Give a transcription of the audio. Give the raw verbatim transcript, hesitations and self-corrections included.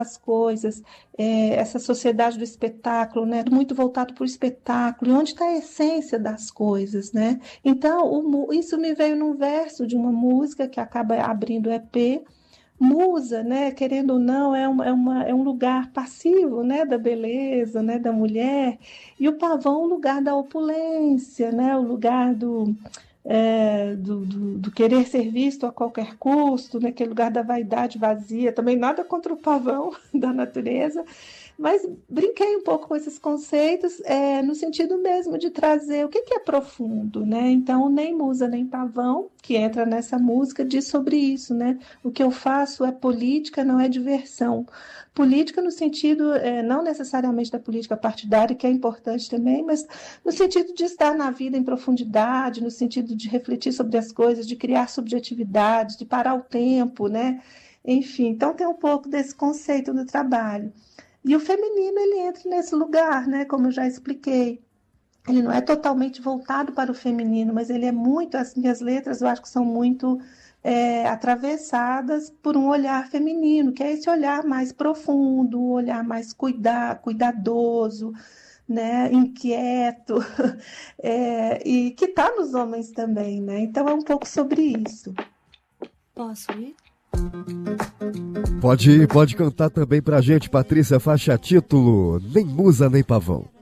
as coisas, é, essa sociedade do espetáculo, né? Muito voltado para o espetáculo, e onde está a essência das coisas, né? Então, o mu- isso me veio num verso de uma música que acaba abrindo o E P. Musa, né, querendo ou não, é, uma, é, uma, é um lugar passivo, né, da beleza, né, da mulher, e o pavão é um lugar da opulência, né, o lugar do, é, do, do, do querer ser visto a qualquer custo, né, aquele lugar da vaidade vazia, também nada contra o pavão da natureza, mas brinquei um pouco com esses conceitos, é, no sentido mesmo de trazer o que, que é profundo, né? Então, nem Musa nem Pavão, que entra nessa música, diz sobre isso, né? O que eu faço é política, não é diversão. Política no sentido, é, não necessariamente da política partidária, que é importante também, mas no sentido de estar na vida em profundidade, no sentido de refletir sobre as coisas, de criar subjetividade, de parar o tempo, né? Enfim, então tem um pouco desse conceito do trabalho. E o feminino, ele entra nesse lugar, né? Como eu já expliquei. Ele não é totalmente voltado para o feminino, mas ele é muito, as minhas letras eu acho que são muito é, atravessadas por um olhar feminino, que é esse olhar mais profundo, um olhar mais cuida, cuidadoso, né? Inquieto, é, e que está nos homens também, né? Então é um pouco sobre isso. Posso ir? Pode ir, pode cantar também pra gente, Patrícia, faixa título, Nem Musa Nem Pavão.